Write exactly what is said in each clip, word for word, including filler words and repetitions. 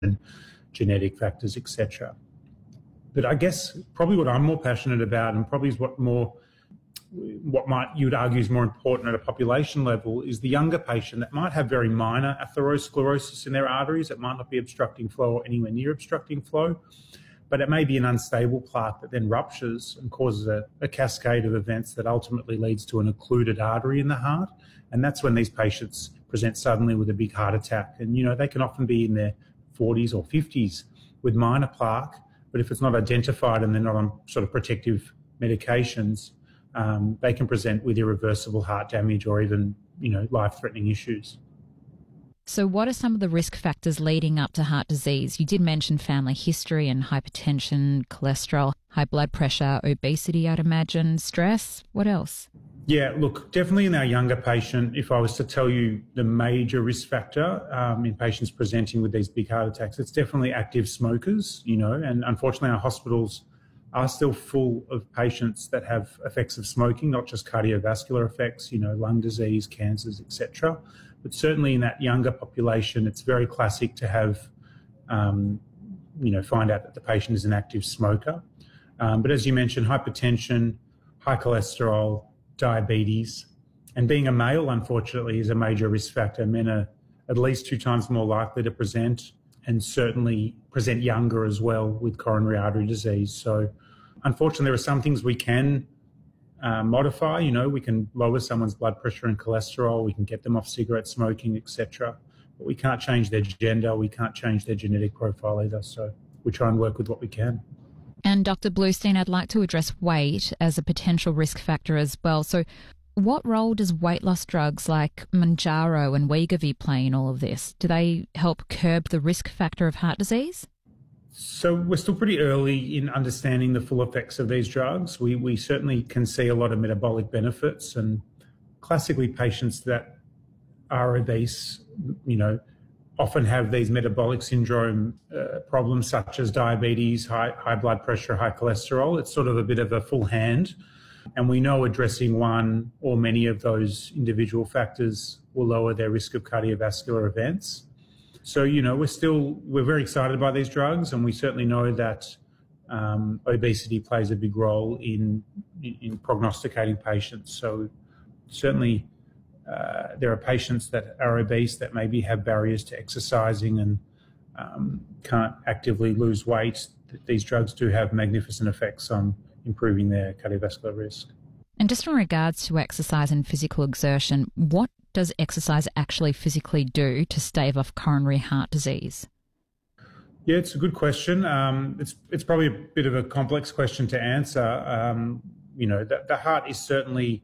and genetic factors, et cetera. But I guess probably what I'm more passionate about, and probably is what more, what might you would argue is more important at a population level, is the younger patient that might have very minor atherosclerosis in their arteries. It might not be obstructing flow or anywhere near obstructing flow, but it may be an unstable plaque that then ruptures and causes a, a cascade of events that ultimately leads to an occluded artery in the heart. And that's when these patients present suddenly with a big heart attack. And, you know, they can often be in their forties or fifties with minor plaque, but if it's not identified and they're not on sort of protective medications, um, they can present with irreversible heart damage or even, you know, life-threatening issues. So what are some of the risk factors leading up to heart disease? You did mention family history and hypertension, cholesterol, high blood pressure, obesity, I'd imagine, stress. What else? Yeah, look, definitely in our younger patient, if I was to tell you the major risk factor um, in patients presenting with these big heart attacks, it's definitely active smokers, you know, and unfortunately our hospitals are still full of patients that have effects of smoking, not just cardiovascular effects, you know, lung disease, cancers, et cetera. But certainly in that younger population, it's very classic to have, um, you know, find out that the patient is an active smoker. Um, but as you mentioned, hypertension, high cholesterol, diabetes, and being a male, unfortunately, is a major risk factor. Men are at least two times more likely to present, and certainly present younger as well with coronary artery disease. So unfortunately, there are some things we can uh, modify. You know, we can lower someone's blood pressure and cholesterol, we can get them off cigarette smoking, et cetera. But we can't change their gender, we can't change their genetic profile either. So we try and work with what we can. And Doctor Bluestein, I'd like to address weight as a potential risk factor as well. So what role does weight loss drugs like Mounjaro and Wegovy play in all of this? Do they help curb the risk factor of heart disease? So we're still pretty early in understanding the full effects of these drugs. We we certainly can see a lot of metabolic benefits, and classically patients that are obese, you know, often have these metabolic syndrome uh, problems such as diabetes, high, high blood pressure, high cholesterol. It's sort of a bit of a full hand. And we know addressing one or many of those individual factors will lower their risk of cardiovascular events. So, you know, we're still, we're very excited by these drugs, and we certainly know that um, obesity plays a big role in, in prognosticating patients. So certainly uh, there are patients that are obese that maybe have barriers to exercising and um, can't actively lose weight. These drugs do have magnificent effects on improving their cardiovascular risk. And just in regards to exercise and physical exertion, what does exercise actually physically do to stave off coronary heart disease? Yeah, it's a good question. Um, it's it's probably a bit of a complex question to answer. Um, you know, the, the heart is certainly,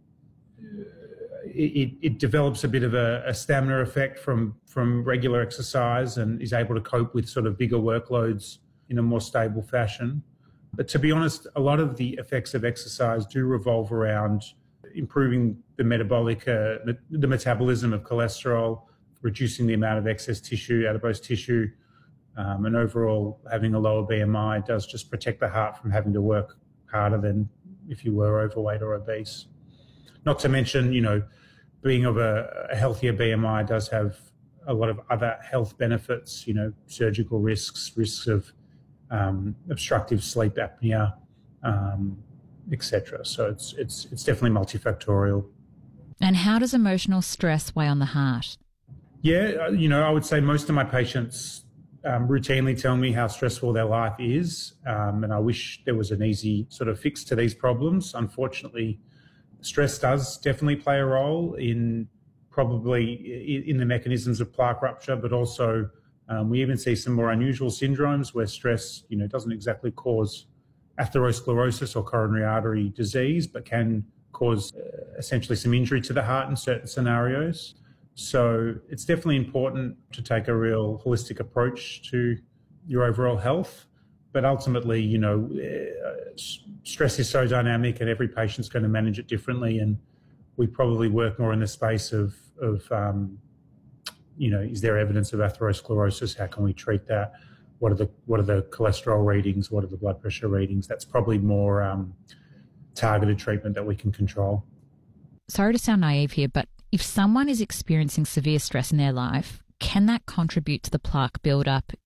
uh, it, it develops a bit of a, a stamina effect from, from regular exercise and is able to cope with sort of bigger workloads in a more stable fashion. But to be honest, a lot of the effects of exercise do revolve around improving the metabolic, uh, the metabolism of cholesterol, reducing the amount of excess tissue, adipose tissue, um, and overall having a lower B M I does just protect the heart from having to work harder than if you were overweight or obese. Not to mention, you know, being of a, a healthier B M I does have a lot of other health benefits, you know, surgical risks, risks of um, obstructive sleep apnea, um, et cetera. So it's it's it's definitely multifactorial. And how does emotional stress weigh on the heart? Yeah, you know, I would say most of my patients um, routinely tell me how stressful their life is, um, and I wish there was an easy sort of fix to these problems. Unfortunately, stress does definitely play a role in probably in the mechanisms of plaque rupture, but also um, we even see some more unusual syndromes where stress, you know, doesn't exactly cause atherosclerosis or coronary artery disease, but can cause uh, essentially some injury to the heart in certain scenarios. So it's definitely important to take a real holistic approach to your overall health. But ultimately, you know, uh, stress is so dynamic and every patient's going to manage it differently. And we probably work more in the space of, of um, you know, is there evidence of atherosclerosis? How can we treat that? What are the what are the cholesterol readings? What are the blood pressure readings? That's probably more um, targeted treatment that we can control. Sorry to sound naive here, but if someone is experiencing severe stress in their life, can that contribute to the plaque buildup